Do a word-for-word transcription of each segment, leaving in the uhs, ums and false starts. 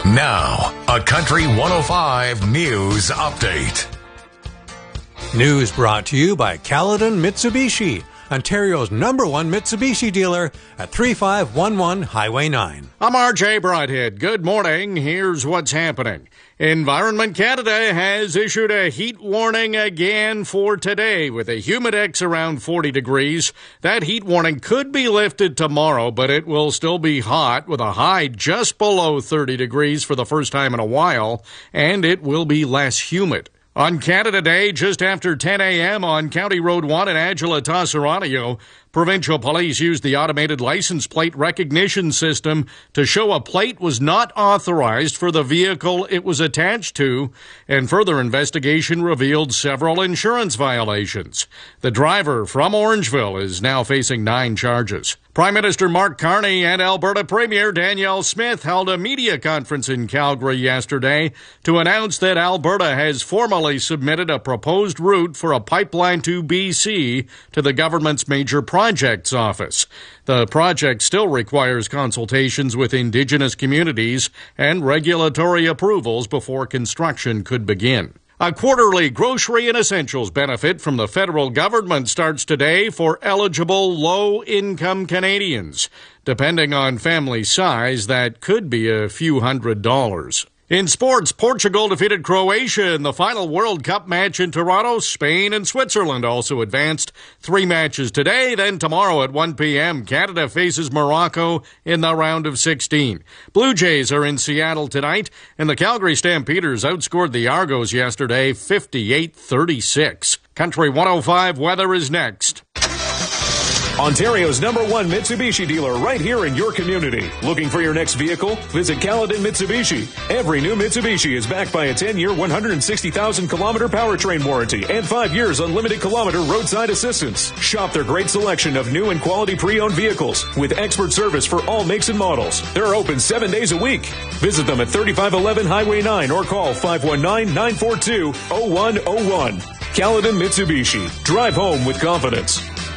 Now, a Country one oh five News Update. News brought to you by Caledon Mitsubishi, Ontario's number one Mitsubishi dealer at thirty-five eleven Highway nine. I'm R J Broadhead. Good morning. Here's what's happening. Environment Canada has issued a heat warning again for today with a humidex around forty degrees. That heat warning could be lifted tomorrow, but it will still be hot with a high just below thirty degrees for the first time in a while, and it will be less humid. On Canada Day, just after ten a.m. on County Road one in Agila, Ontario, provincial police used the automated license plate recognition system to show a plate was not authorized for the vehicle it was attached to, and further investigation revealed several insurance violations. The driver from Orangeville is now facing nine charges. Prime Minister Mark Carney and Alberta Premier Danielle Smith held a media conference in Calgary yesterday to announce that Alberta has formally submitted a proposed route for a pipeline to B C to the government's major projects office. The project still requires consultations with Indigenous communities and regulatory approvals before construction could begin. A quarterly grocery and essentials benefit from the federal government starts today for eligible low-income Canadians. Depending on family size, that could be a few hundred dollars. In sports, Portugal defeated Croatia in the final World Cup match in Toronto. Spain and Switzerland also advanced. Three matches today, then tomorrow at one p.m. Canada faces Morocco in the round of sixteen. Blue Jays are in Seattle tonight, and the Calgary Stampeders outscored the Argos yesterday fifty-eight thirty-six. Country one oh five weather is next. Ontario's number one Mitsubishi dealer right here in your community. Looking for your next vehicle? Visit Caledon Mitsubishi. Every new Mitsubishi is backed by a ten-year, one hundred sixty thousand kilometer powertrain warranty and five years unlimited kilometer roadside assistance. Shop their great selection of new and quality pre-owned vehicles with expert service for all makes and models. They're open seven days a week. Visit them at thirty-five eleven Highway nine or call five one nine, nine four two, zero one zero one. Caledon Mitsubishi. Drive home with confidence.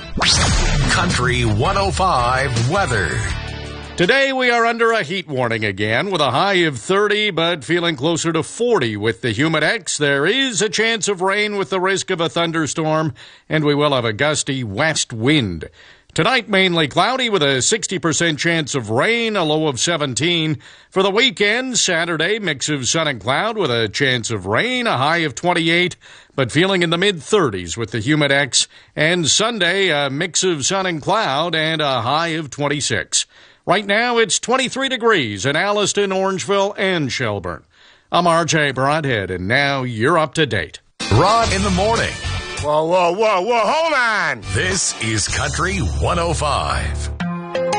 Country one oh five weather. Today we are under a heat warning again with a high of thirty, but feeling closer to forty with the humidex. There is a chance of rain with the risk of a thunderstorm, and we will have a gusty west wind. Tonight, mainly cloudy with a sixty percent chance of rain, a low of seventeen. For the weekend, Saturday, mix of sun and cloud with a chance of rain, a high of twenty-eight, but feeling in the mid-thirties with the humidex. And Sunday, a mix of sun and cloud and a high of twenty-six. Right now, it's twenty-three degrees in Alliston, Orangeville, and Shelburne. I'm R J Broadhead, and now you're up to date. Rod in the morning. Whoa, whoa, whoa, whoa, hold on! This is Country one oh five.